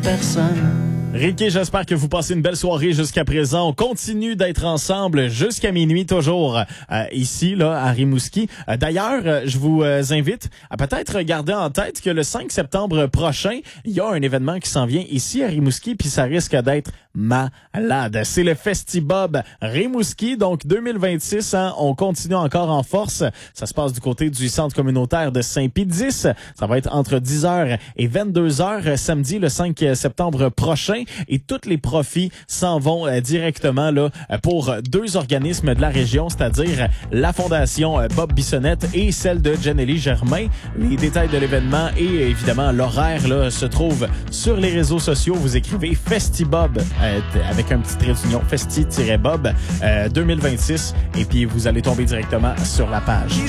personne. Ricky, j'espère que vous passez une belle soirée jusqu'à présent. On continue d'être ensemble jusqu'à minuit toujours ici là à Rimouski. D'ailleurs, je vous invite à peut-être garder en tête que le 5 septembre prochain, il y a un événement qui s'en vient ici à Rimouski, puis ça risque d'être malade. C'est le Festibob Rimouski, donc 2026. On continue encore en force. Ça se passe du côté du centre communautaire de Saint-Pédis. Ça va être entre 10h et 22h samedi le 5 septembre prochain. Et tous les profits s'en vont directement là pour deux organismes de la région, c'est-à-dire la Fondation Bob Bissonnette et celle de Jenny Germain. Les détails de l'événement et évidemment l'horaire là se trouvent sur les réseaux sociaux. Vous écrivez Festibob avec un petit trait d'union, Festi-Bob 2026 et puis vous allez tomber directement sur la page.